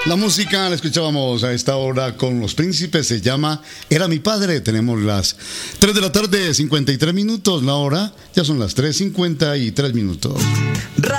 La música la escuchábamos a esta hora con Los Príncipes, se llama Era mi padre. Tenemos las 3 de la tarde, 53 minutos. La hora ya son las 3:53 minutos.